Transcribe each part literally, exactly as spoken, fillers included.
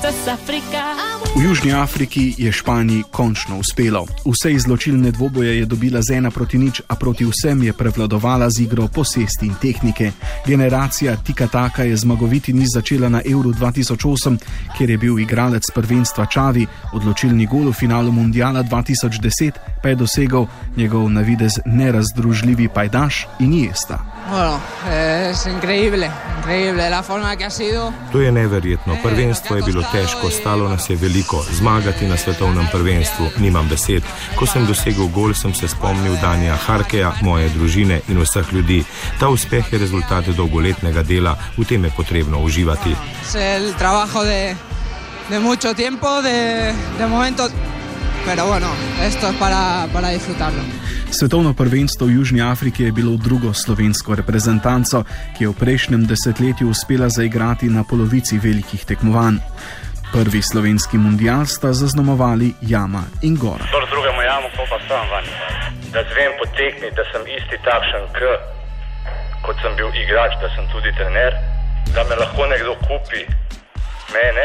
V Južni Afriki je Španiji končno uspelo. Vse izločilne dvoboje je dobila z ena proti nič, a proti vsem je prevladovala z igro posesti in tehnike. Generacija Tika-Taka je zmagoviti niz začela na Euro dva tisoč osem, kjer je bil igralec prvenstva Xavi, odločilni gol v finalu Mundiala dva tisoč deset pa je dosegel njegov navidez nerazdružljivi pajdaš Iniesta. Bueno, es increíble, increíble la forma que ha sido. To je neverjetno. Prvenstvo je bilo težko, stalo nas je veliko. Zmagati na svetovnem prvenstvu, nimam besed. Ko sem dosegel gol, sem se spomnil Danija Harkeja, moje družine in vseh ljudi. Ta uspeh je rezultat dolgoletnega dela, v tem je potrebno uživati. El trabajo de, de mucho tiempo, de, de momentos, pero bueno, esto es para, para disfrutarlo. Svetovno prvenstvo v Južni Afriki je bilo drugo slovensko reprezentanco, ki je v prejšnjem desetletju uspela zaigrati na polovici velikih tekmovanj. Prvi slovenski mundial sta zaznamovali jama in gora. Kdor drugemu jamo, ko pa sam vanj. Da zvem po tekmi, da sem isti takšen, k, kot sem bil igrač, da sem tudi trener, da me lahko nekdo kupi, mene,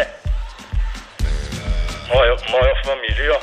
mojo, mojo familijo,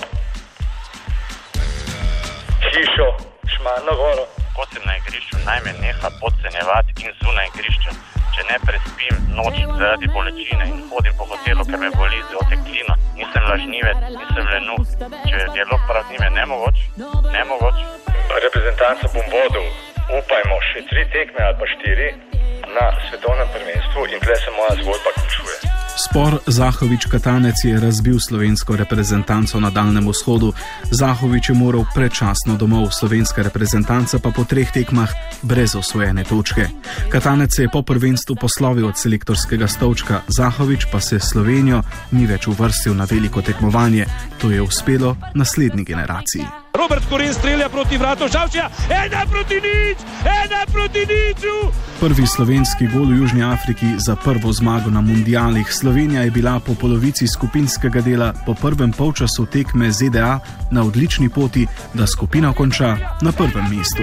hišo, Šmarno goro. Ko sem na igrišču, naj me neha podcenjevati in zunaj igrišča. Če ne prespim noč zaradi bolečine in hodim po hotelu, ker me boli z oteklino, nisem lažnivec, nisem lenuh. Če je dialog prav njim je nemogoč, nemogoč. Reprezentanca bom vodil, upajmo, še tri tekme ali pa štiri na svetovnem prvenstvu in tle se moja zgodba končuje. Spor Zahovič-Katanec je razbil slovensko reprezentanco na Daljnem vzhodu. Zahovič je moral predčasno domov, slovenska reprezentanca pa po treh tekmah brez osvojene točke. Katanec se je po prvenstvu poslovil od selektorskega stolčka, Zahovič pa se Slovenijo ni več uvrstil na veliko tekmovanje. To je uspelo naslednji generaciji. Robert Koren strelja proti vratu Šavčija, ena proti nič, ena proti niču. Prvi slovenski gol v Južni Afriki za prvo zmago na mundialih. Slovenija je bila po polovici skupinskega dela po prvem polčasu tekme Z D A na odlični poti, da skupina konča na prvem mestu.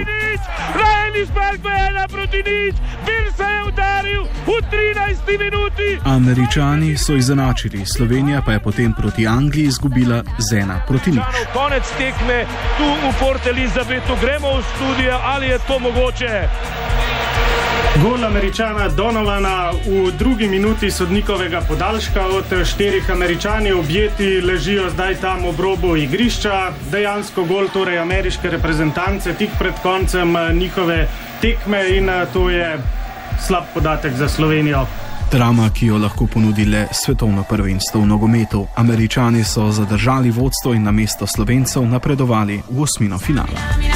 Američani so izenačili, Slovenija pa je potem proti Angliji izgubila z ena proti nič. Konec tekme tu v Port Elizabetu, gremo v studio, ali je to mogoče? Gol Američana Donovana v drugi minuti sodnikovega podaljška. Od štirih Američani objeti ležijo zdaj tam ob robu igrišča. Dejansko gol torej ameriške reprezentance tik pred koncem njihove tekme in to je slab podatek za Slovenijo. Drama, ki jo lahko ponudi le svetovno prvenstvo v nogometu. Američani so zadržali vodstvo in namesto Slovencev napredovali v osmino finala.